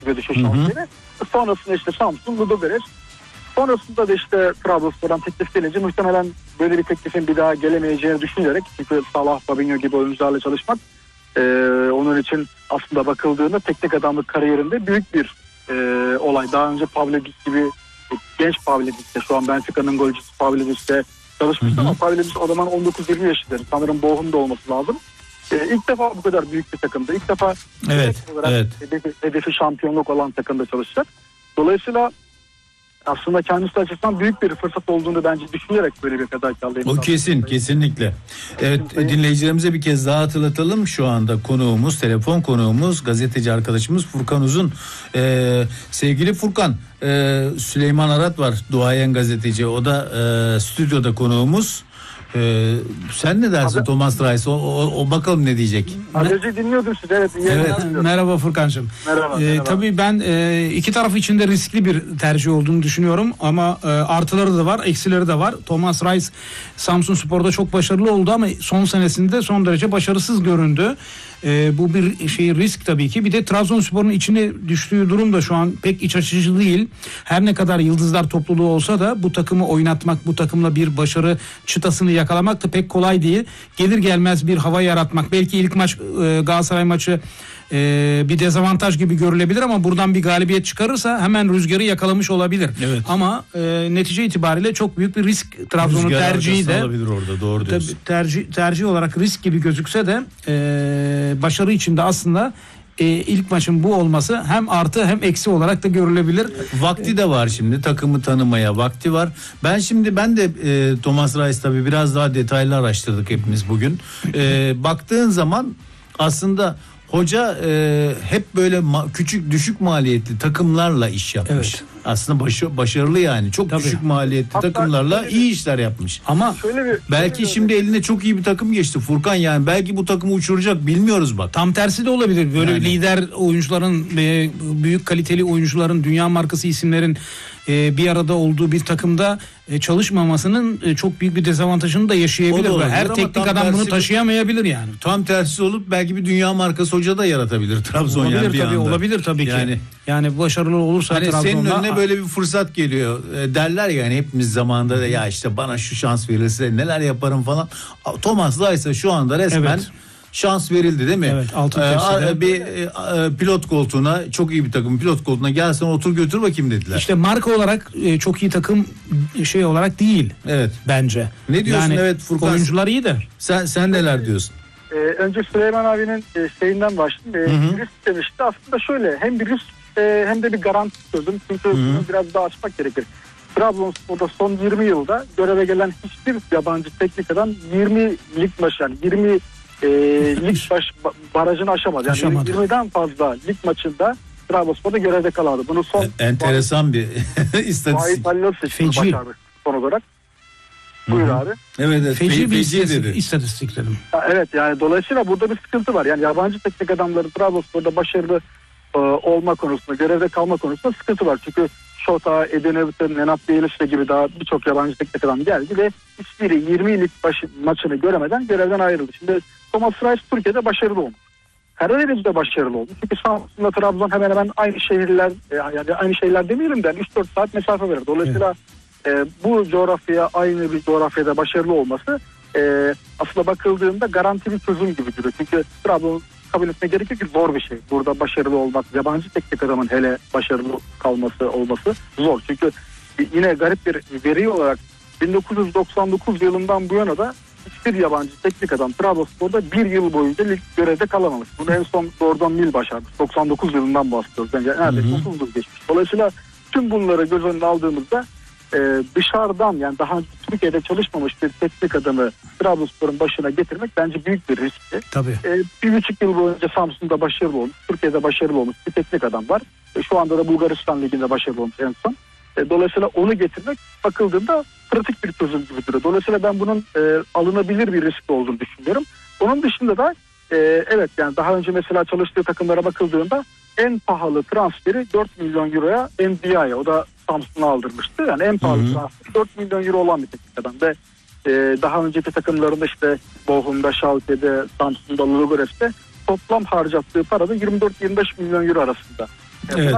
gibi düşüş şansları. Sonrasında işte Samsun, Ludogorets. Sonrasında da işte Trabzonspor'dan teklif gelince muhtemelen böyle bir teklifin bir daha gelemeyeceğini düşünerek, çünkü Salah, Fabinho gibi oyuncularla çalışmak onun için aslında bakıldığında teknik adamlık kariyerinde büyük bir olay. Daha önce Pavlovic gibi genç Pavlovic'te, şu an Benfica'nın golcüsü Pavlovic'te çalışmıştı ama Pavlovic o zaman 19-20 yaşındaydı. Sanırım Bochum'da olması lazım. İlk defa bu kadar büyük bir takımda, ilk defa hedefi şampiyonluk olan takımda çalışacak. Dolayısıyla aslında kendisi açısından büyük bir fırsat olduğunu bence düşünerek böyle bir fedakarlığı. O kesin, kesinlikle. Evet, dinleyicilerimize bir kez daha hatırlatalım. Şu anda konuğumuz, telefon konuğumuz, gazeteci arkadaşımız Furkan Uzun. Sevgili Furkan, Süleyman Arat var, duayen gazeteci. O da stüdyoda konuğumuz. Sen ne dersin Thomas Reis? O bakalım ne diyecek. Az önce dinliyordum sizi. Evet. Merhaba Furkan'cığım. Merhaba. Tabii ben iki taraf için de riskli bir tercih olduğunu düşünüyorum ama artıları da var, eksileri de var. Thomas Reis Samsunspor'da çok başarılı oldu ama son senesinde son derece başarısız göründü. Bu bir risk tabii ki. Bir de Trabzonspor'un içine düştüğü durum da şu an pek iç açıcı değil. Her ne kadar yıldızlar topluluğu olsa da bu takımı oynatmak, bu takımla bir başarı çıtasını yakalamak da pek kolay değil. Gelir gelmez bir hava yaratmak. Belki ilk maç Galatasaray maçı bir dezavantaj gibi görülebilir ama buradan bir galibiyet çıkarırsa hemen rüzgarı yakalamış olabilir. Evet. Ama netice itibariyle çok büyük bir risk. Trabzon'un tercihi de olabilir orada, doğru diyorsun. Tercih olarak risk gibi gözükse de başarı içinde aslında ilk maçın bu olması hem artı hem eksi olarak da görülebilir. Vakti de var şimdi, takımı tanımaya vakti var. Ben de Thomas Reis tabii biraz daha detaylı araştırdık hepimiz bugün. Baktığın zaman aslında hoca hep böyle küçük düşük maliyetli takımlarla iş yapmış. Evet. Aslında başarılı yani. Çok düşük maliyetli takımlarla iyi işler yapmış. Ama belki şimdi eline çok iyi bir takım geçti Furkan, yani belki bu takımı uçuracak, bilmiyoruz bak. Tam tersi de olabilir. Böyle lider oyuncuların, büyük kaliteli oyuncuların, dünya markası isimlerin bir arada olduğu bir takımda çalışmamasının çok büyük bir dezavantajını da yaşayabilir. Her teknik adam bunu taşıyamayabilir yani. Tam tersi olup belki bir dünya markası hoca da yaratabilir Trabzon. Olabilir tabii ki. Yani başarılı olursa hani Trabzon'da senin önüne böyle bir fırsat geliyor. Derler yani hepimiz zamanında da ya işte bana şu şans verilse neler yaparım falan. Thomas Reis'e şu anda resmen şans verildi değil mi? Evet, altın tepside. Bir pilot koltuğuna, çok iyi bir takım pilot koltuğuna gelsen otur götür bakayım dediler. İşte marka olarak çok iyi takım olarak değil. Evet. Bence. Ne diyorsun? Yani, evet Furkan. Oyuncular iyi de. Sen neler diyorsun? Önce Süleyman abinin şeyinden başlayayım. Risk demişti. Aslında şöyle, hem bir risk hem de bir garanti sözüm. Çünkü bunu biraz daha açmak gerekir. Trabzonspor'da son 20 yılda göreve gelen hiçbir yabancı teknik adam 20 lig maçı, yani 20 lig barajını aşamadı. Yani 20'den fazla lig maçında Trabzonspor'da görevde kalamadı. Bunu son enteresan bir istatistik. Feci son olarak. Buyur abi. Evet. Feci bir istatistik dedim. Evet, yani dolayısıyla burada bir sıkıntı var. Yani yabancı teknik adamların Trabzonspor'da başarılı olma konusunda, görevde kalma konusunda sıkıntı var. Çünkü Şota, Eden Everton, Nenad Bielitsa gibi daha birçok yabancı teknik adam geldi ve hiçbiri 20 lig maçını göremeden görevden ayrıldı. Şimdi Thomas Reis Türkiye'de başarılı olmuş. Karadeniz'de başarılı oldu. Çünkü Samsun'la Trabzon hemen hemen aynı şehirler, yani aynı şehirler demeyelim de 3-4 saat mesafe verir. Dolayısıyla bu coğrafyaya, aynı bir coğrafyada başarılı olması aslında bakıldığında garanti bir çözüm gibi duruyor. Çünkü Trabzon kabul etmeye gerekiyor ki zor bir şey. Burada başarılı olmak, yabancı teknik adamın hele başarılı olması zor. Çünkü yine garip bir veri olarak 1999 yılından bu yana da hiçbir yabancı teknik adam Trabzonspor'da bir yıl boyunca lig görevde kalamamış. Bunu en son Gordon Mill başarmış. 99 yılından bahsediyoruz. Bence neredeyse 30 yıl geçmiş. Dolayısıyla tüm bunları göz önüne aldığımızda dışarıdan, yani daha önce Türkiye'de çalışmamış bir teknik adamı Trabzonspor'un başına getirmek bence büyük bir riskti. Tabii. 1,5 yıl boyunca Samsun'da başarılı olmuş, Türkiye'de başarılı olmuş bir teknik adam var. Şu anda da Bulgaristan Ligi'nde başarılı olmuş en son. Dolayısıyla onu getirmek bakıldığında pratik bir çözüm gibi duruyor. Dolayısıyla ben bunun alınabilir bir risk olduğunu düşünüyorum. Onun dışında da evet, yani daha önce mesela çalıştığı takımlara bakıldığında en pahalı transferi 4 milyon euroya NDI'ye, o da Samsun'a aldırmıştı. Yani en pahalı transfer 4 milyon euro olan bir teknik adam ve daha önceki takımlarında işte Bochum'da, Schalke'de, Samsun'da, Ludogorets'te toplam harcattığı para da 24-25 milyon euro arasında. Evet.